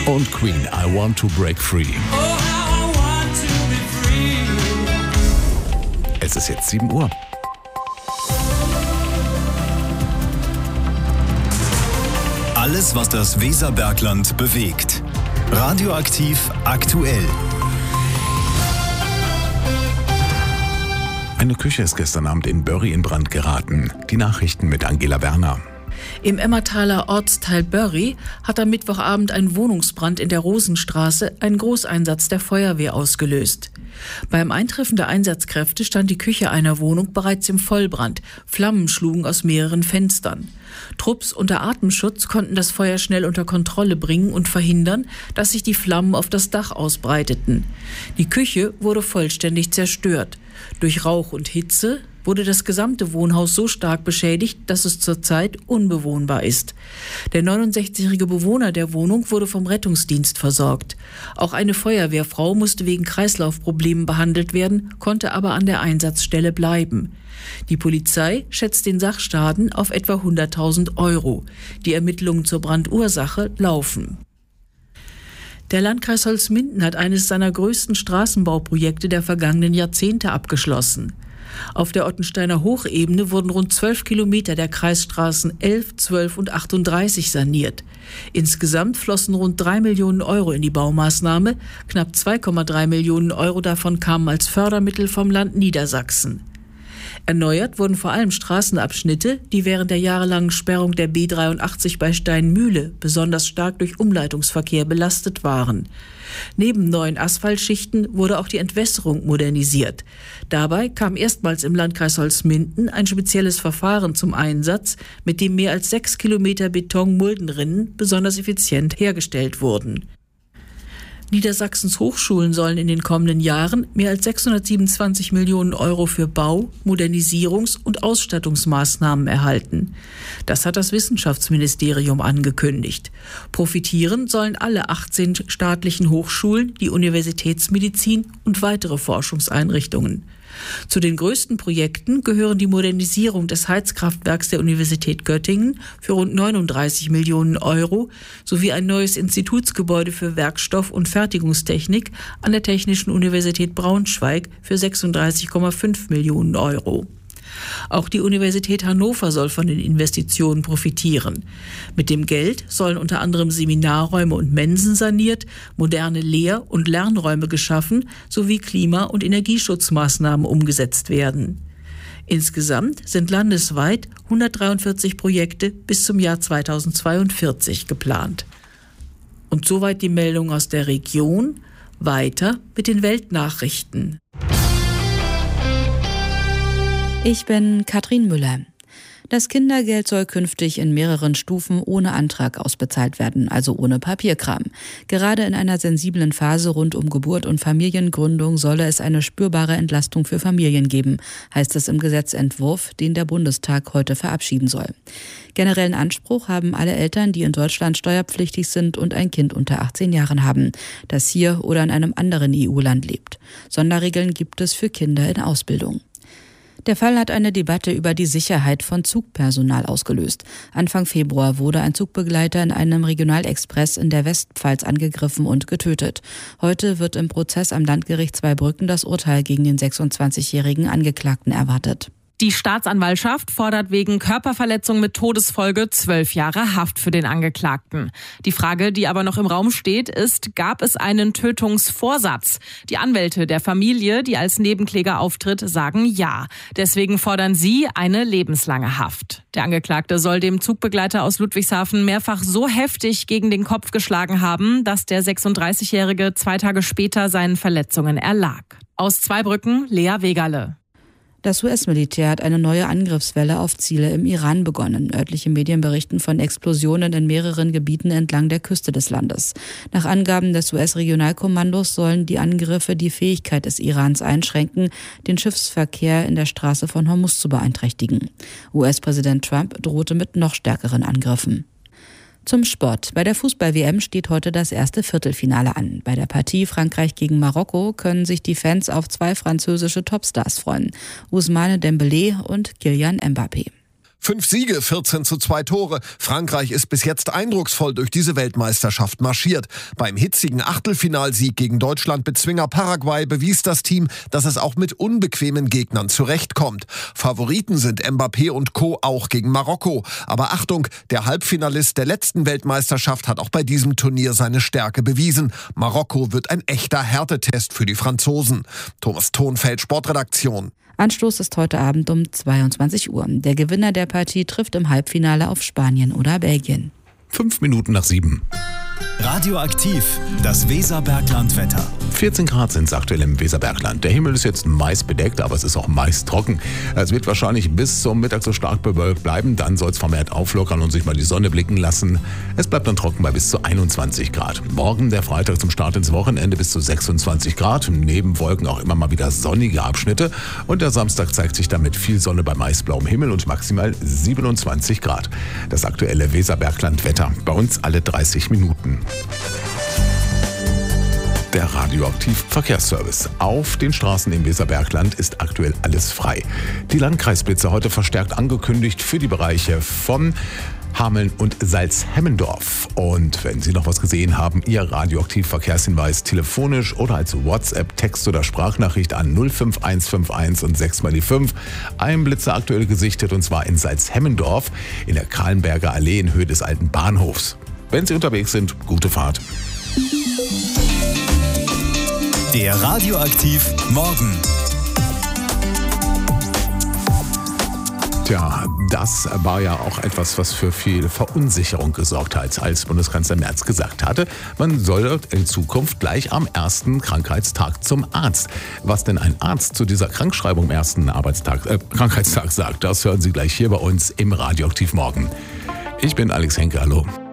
Und Queen, I Want to Break Free. Es ist jetzt 7 Uhr. Alles, was das Weserbergland bewegt. Radioaktiv aktuell. Eine Küche ist gestern Abend in Börry in Brand geraten. Die Nachrichten mit Angela Werner. Im Emmertaler Ortsteil Börry hat am Mittwochabend ein Wohnungsbrand in der Rosenstraße einen Großeinsatz der Feuerwehr ausgelöst. Beim Eintreffen der Einsatzkräfte stand die Küche einer Wohnung bereits im Vollbrand. Flammen schlugen aus mehreren Fenstern. Trupps unter Atemschutz konnten das Feuer schnell unter Kontrolle bringen und verhindern, dass sich die Flammen auf das Dach ausbreiteten. Die Küche wurde vollständig zerstört. Durch Rauch und Hitze wurde das gesamte Wohnhaus so stark beschädigt, dass es zurzeit unbewohnbar ist. Der 69-jährige Bewohner der Wohnung wurde vom Rettungsdienst versorgt. Auch eine Feuerwehrfrau musste wegen Kreislaufproblemen behandelt werden, konnte aber an der Einsatzstelle bleiben. Die Polizei schätzt den Sachschaden auf etwa 100.000 €. Die Ermittlungen zur Brandursache laufen. Der Landkreis Holzminden hat eines seiner größten Straßenbauprojekte der vergangenen Jahrzehnte abgeschlossen. Auf der Ottensteiner Hochebene wurden rund 12 Kilometer der Kreisstraßen 11, 12 und 38 saniert. Insgesamt flossen rund 3 Millionen € in die Baumaßnahme. Knapp 2,3 Millionen € davon kamen als Fördermittel vom Land Niedersachsen. Erneuert wurden vor allem Straßenabschnitte, die während der jahrelangen Sperrung der B83 bei Steinmühle besonders stark durch Umleitungsverkehr belastet waren. Neben neuen Asphaltschichten wurde auch die Entwässerung modernisiert. Dabei kam erstmals im Landkreis Holzminden ein spezielles Verfahren zum Einsatz, mit dem mehr als 6 Kilometer Beton-Muldenrinnen besonders effizient hergestellt wurden. Niedersachsens Hochschulen sollen in den kommenden Jahren mehr als 627 Millionen € für Bau-, Modernisierungs- und Ausstattungsmaßnahmen erhalten. Das hat das Wissenschaftsministerium angekündigt. Profitieren sollen alle 18 staatlichen Hochschulen, die Universitätsmedizin und weitere Forschungseinrichtungen. Zu den größten Projekten gehören die Modernisierung des Heizkraftwerks der Universität Göttingen für rund 39 Millionen € sowie ein neues Institutsgebäude für Werkstoff- und Fertigungstechnik an der Technischen Universität Braunschweig für 36,5 Millionen €. Auch die Universität Hannover soll von den Investitionen profitieren. Mit dem Geld sollen unter anderem Seminarräume und Mensen saniert, moderne Lehr- und Lernräume geschaffen sowie Klima- und Energieschutzmaßnahmen umgesetzt werden. Insgesamt sind landesweit 143 Projekte bis zum Jahr 2042 geplant. Und soweit die Meldung aus der Region. Weiter mit den Weltnachrichten. Ich bin Katrin Müller. Das Kindergeld soll künftig in mehreren Stufen ohne Antrag ausbezahlt werden, also ohne Papierkram. Gerade in einer sensiblen Phase rund um Geburt und Familiengründung solle es eine spürbare Entlastung für Familien geben, heißt es im Gesetzentwurf, den der Bundestag heute verabschieden soll. Generellen Anspruch haben alle Eltern, die in Deutschland steuerpflichtig sind und ein Kind unter 18 Jahren haben, das hier oder in einem anderen EU-Land lebt. Sonderregeln gibt es für Kinder in Ausbildung. Der Fall hat eine Debatte über die Sicherheit von Zugpersonal ausgelöst. Anfang Februar wurde ein Zugbegleiter in einem Regionalexpress in der Westpfalz angegriffen und getötet. Heute wird im Prozess am Landgericht Zweibrücken das Urteil gegen den 26-jährigen Angeklagten erwartet. Die Staatsanwaltschaft fordert wegen Körperverletzung mit Todesfolge 12 Jahre Haft für den Angeklagten. Die Frage, die aber noch im Raum steht, ist, gab es einen Tötungsvorsatz? Die Anwälte der Familie, die als Nebenkläger auftritt, sagen ja. Deswegen fordern sie eine lebenslange Haft. Der Angeklagte soll dem Zugbegleiter aus Ludwigshafen mehrfach so heftig gegen den Kopf geschlagen haben, dass der 36-Jährige 2 Tage später seinen Verletzungen erlag. Aus Zweibrücken, Lea Wegerle. Das US-Militär hat eine neue Angriffswelle auf Ziele im Iran begonnen. Örtliche Medien berichten von Explosionen in mehreren Gebieten entlang der Küste des Landes. Nach Angaben des US-Regionalkommandos sollen die Angriffe die Fähigkeit des Irans einschränken, den Schiffsverkehr in der Straße von Hormuz zu beeinträchtigen. US-Präsident Trump drohte mit noch stärkeren Angriffen. Zum Sport. Bei der Fußball-WM steht heute das erste Viertelfinale an. Bei der Partie Frankreich gegen Marokko können sich die Fans auf 2 französische Topstars freuen. Ousmane Dembélé und Kylian Mbappé. 5 Siege, 14:2 Tore. Frankreich ist bis jetzt eindrucksvoll durch diese Weltmeisterschaft marschiert. Beim hitzigen Achtelfinalsieg gegen Deutschland-Bezwinger Paraguay bewies das Team, dass es auch mit unbequemen Gegnern zurechtkommt. Favoriten sind Mbappé und Co. auch gegen Marokko. Aber Achtung, der Halbfinalist der letzten Weltmeisterschaft hat auch bei diesem Turnier seine Stärke bewiesen. Marokko wird ein echter Härtetest für die Franzosen. Thomas Thonfeld, Sportredaktion. Anstoß ist heute Abend um 22 Uhr. Der Gewinner der Partie trifft im Halbfinale auf Spanien oder Belgien. 7:05. Radioaktiv, das Weserbergland-Wetter. 14 Grad sind es aktuell im Weserbergland. Der Himmel ist jetzt meist bedeckt, aber es ist auch meist trocken. Es wird wahrscheinlich bis zum Mittag so stark bewölkt bleiben. Dann soll es vermehrt auflockern und sich mal die Sonne blicken lassen. Es bleibt dann trocken bei bis zu 21 Grad. Morgen, der Freitag zum Start ins Wochenende, bis zu 26 Grad. Neben Wolken auch immer mal wieder sonnige Abschnitte. Und der Samstag zeigt sich dann mit viel Sonne bei meist blauem Himmel und maximal 27 Grad. Das aktuelle Weserbergland-Wetter. Bei uns alle 30 Minuten. Der Radioaktiv-Verkehrsservice. Auf den Straßen im Weserbergland ist aktuell alles frei. Die Landkreisblitze heute verstärkt angekündigt für die Bereiche von Hameln und Salzhemmendorf. Und wenn Sie noch was gesehen haben, Ihr Radioaktiv-Verkehrshinweis telefonisch oder als WhatsApp, Text- oder Sprachnachricht an 05151 und 6 mal die 5. Ein Blitzer aktuell gesichtet und zwar in Salzhemmendorf in der Kahlenberger Allee in Höhe des alten Bahnhofs. Wenn Sie unterwegs sind, gute Fahrt. Der Radioaktiv Morgen. Tja, das war ja auch etwas, was für viel Verunsicherung gesorgt hat, als Bundeskanzler Merz gesagt hatte, man solle in Zukunft gleich am ersten Krankheitstag zum Arzt. Was denn ein Arzt zu dieser Krankschreibung am ersten Krankheitstag sagt, das hören Sie gleich hier bei uns im Radioaktiv Morgen. Ich bin Alex Henke, hallo.